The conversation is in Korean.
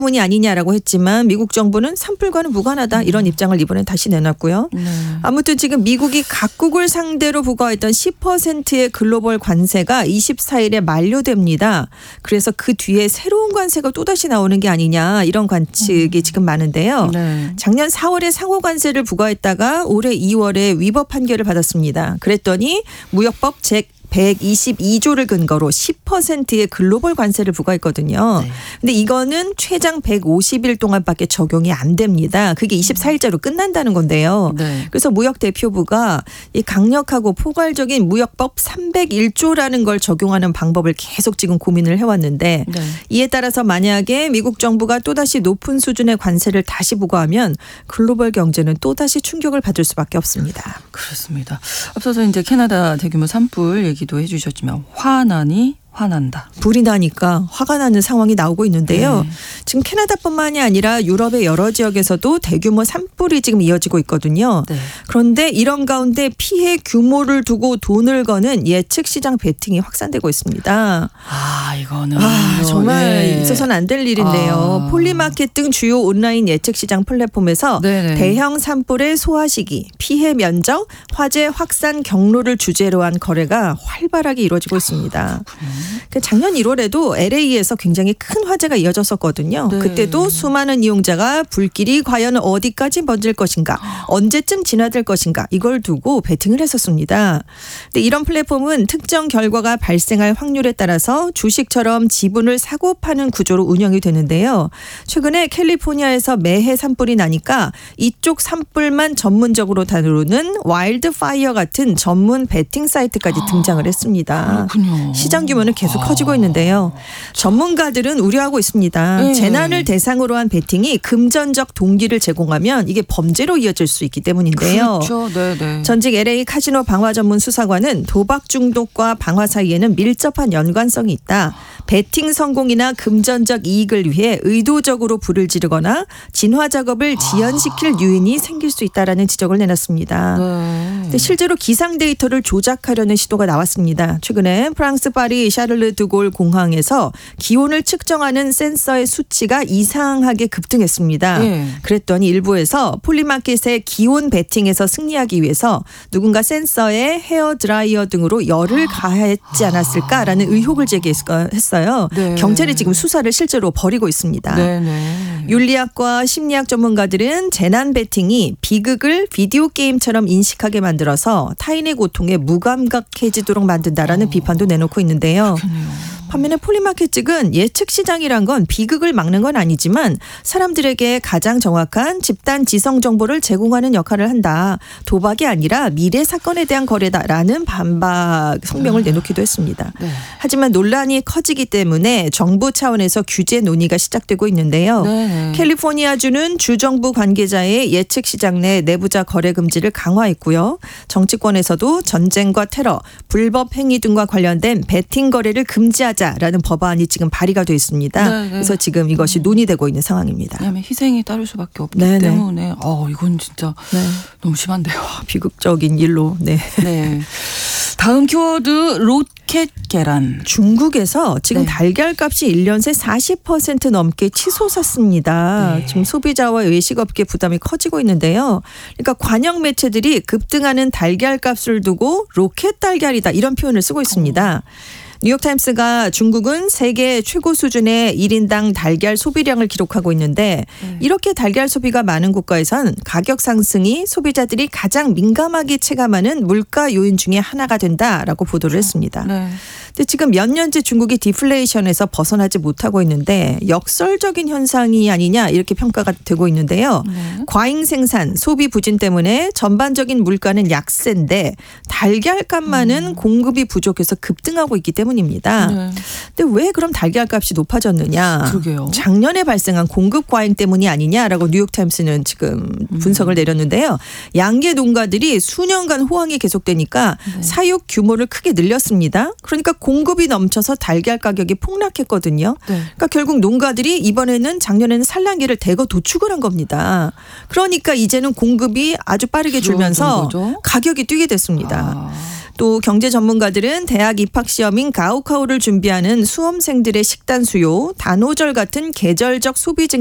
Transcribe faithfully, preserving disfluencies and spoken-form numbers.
때문이 아니냐라고 했지만 미국 정부는 산불과는 무관하다 이런 입장을 이번에 다시 내놨고요. 네. 아무튼 지금 미국이 각국을 상대로 부과했던 십 퍼센트의 글로벌 관세가 이십사일에 만료됩니다. 그래서 그 뒤에 새로운 관세가 또다시 나오는 게 아니냐 이런 관측이 음. 지금 많은데요. 네. 작년 사월에 상호 관세를 부과했다가 올해 이월에 위법 판결을 받았습니다. 그랬더니 무역법 제 백이십이조를 근거로 십 퍼센트의 글로벌 관세를 부과했거든요. 네. 근데 이거는 최장 백오십일 동안밖에 적용이 안 됩니다. 그게 이십사일자로 끝난다는 건데요. 네. 그래서 무역대표부가 이 강력하고 포괄적인 무역법 삼백일조라는 걸 적용하는 방법을 계속 지금 고민을 해왔는데 네. 이에 따라서 만약에 미국 정부가 또다시 높은 수준의 관세를 다시 부과하면 글로벌 경제는 또다시 충격을 받을 수밖에 없습니다. 그렇습니다. 앞서서 이제 캐나다 대규모 산불 얘기 기도 해주셨지만 화나니 화난다. 불이 나니까 화가 나는 상황이 나오고 있는데요. 네. 지금 캐나다뿐만이 아니라 유럽의 여러 지역에서도 대규모 산불이 지금 이어지고 있거든요. 네. 그런데 이런 가운데 피해 규모를 두고 돈을 거는 예측 시장 베팅이 확산되고 있습니다. 아 이거는 아, 정말 네. 있어서는 안 될 일인데요. 아. 폴리마켓 등 주요 온라인 예측 시장 플랫폼에서 네네. 대형 산불의 소화 시기, 피해 면적, 화재 확산 경로를 주제로 한 거래가 활발하게 이루어지고 있습니다. 아, 작년 일월에도 엘에이에서 굉장히 큰 화재가 이어졌었거든요. 네. 그때도 수많은 이용자가 불길이 과연 어디까지 번질 것인가, 언제쯤 진화될 것인가 이걸 두고 베팅을 했었습니다. 근데 이런 플랫폼은 특정 결과가 발생할 확률에 따라서 주식처럼 지분을 사고 파는 구조로 운영이 되는데요. 최근에 캘리포니아에서 매해 산불이 나니까 이쪽 산불만 전문적으로 다루는 와일드 파이어 같은 전문 베팅 사이트까지 등장을 했습니다. 그렇군요. 시장 규모는 계속 커지고 있는데요. 전문가들은 우려하고 있습니다. 네. 재난을 대상으로 한 베팅이 금전적 동기를 제공하면 이게 범죄로 이어질 수 있기 때문인데요. 그렇죠. 네네. 전직 엘에이 카지노 방화 전문 수사관은 도박 중독과 방화 사이에는 밀접한 연관성이 있다. 베팅 성공이나 금전적 이익을 위해 의도적으로 불을 지르거나 진화 작업을 지연시킬 유인이 생길 수 있다라는 지적을 내놨습니다. 네. 근데 실제로 기상 데이터를 조작하려는 시도가 나왔습니다. 최근에 프랑스 파리 샤를르드골 공항에서 기온을 측정하는 센서의 수치가 이상하게 급등했습니다. 네. 그랬더니 일부에서 폴리마켓의 기온 베팅에서 승리하기 위해서 누군가 센서에 헤어 드라이어 등으로 열을 가했지 않았을까라는 의혹을 제기했어요. 네. 경찰이 지금 수사를 실제로 벌이고 있습니다. 네, 네. 윤리학과 심리학 전문가들은 재난 베팅이 비극을 비디오 게임처럼 인식하게 만들어서 타인의 고통에 무감각해지도록 만든다라는 어. 비판도 내놓고 있는데요. 그렇군요. 반면에 폴리마켓 측은 예측 시장이란 건 비극을 막는 건 아니지만 사람들에게 가장 정확한 집단 지성 정보를 제공하는 역할을 한다. 도박이 아니라 미래 사건에 대한 거래다라는 반박 성명을 내놓기도 했습니다. 네. 하지만 논란이 커지기 때문에 정부 차원에서 규제 논의가 시작되고 있는데요. 네. 캘리포니아주는 주정부 관계자의 예측 시장 내 내부자 거래 금지를 강화했고요. 정치권에서도 전쟁과 테러, 불법 행위 등과 관련된 베팅 거래를 금지하자 라는 법안이 지금 발의가 되어 있습니다. 네네. 그래서 지금 이것이 논의되고 있는 상황입니다. 왜냐하면 희생이 따를 수밖에 없기 네네. 때문에 어 이건 진짜 네. 너무 심한데요. 비극적인 일로. 네. 네. 다음 키워드 로켓 계란. 중국에서 지금 네. 달걀 값이 일 년 새 사십 퍼센트 넘게 치솟았습니다. 네. 지금 소비자와 외식업계 부담이 커지고 있는데요. 그러니까 관영 매체들이 급등하는 달걀 값을 두고 로켓 달걀이다 이런 표현을 쓰고 있습니다. 어. 뉴욕타임스가 중국은 세계 최고 수준의 일 인당 달걀 소비량을 기록하고 있는데 네. 이렇게 달걀 소비가 많은 국가에선 가격 상승이 소비자들이 가장 민감하게 체감하는 물가 요인 중에 하나가 된다라고 보도를 했습니다. 네. 근데 지금 몇 년째 중국이 디플레이션에서 벗어나지 못하고 있는데 역설적인 현상이 아니냐 이렇게 평가가 되고 있는데요. 네. 과잉 생산, 소비 부진 때문에 전반적인 물가는 약세인데 달걀값만은 음. 공급이 부족해서 급등하고 있기 때문입니다. 네. 근데 왜 그럼 달걀값이 높아졌느냐. 그러게요. 작년에 발생한 공급 과잉 때문이 아니냐라고 뉴욕타임스는 지금 분석을 음. 내렸는데요. 양계 농가들이 수년간 호황이 계속되니까 네. 사육 규모를 크게 늘렸습니다. 그러니까 공급이 넘쳐서 달걀 가격이 폭락했거든요. 네. 그러니까 결국 농가들이 이번에는 작년에는 산란기를 대거 도축을 한 겁니다. 그러니까 이제는 공급이 아주 빠르게 줄면서 가격이 뛰게 됐습니다. 아. 또 경제 전문가들은 대학 입학 시험인 가오카오를 준비하는 수험생들의 식단 수요, 단오절 같은 계절적 소비 증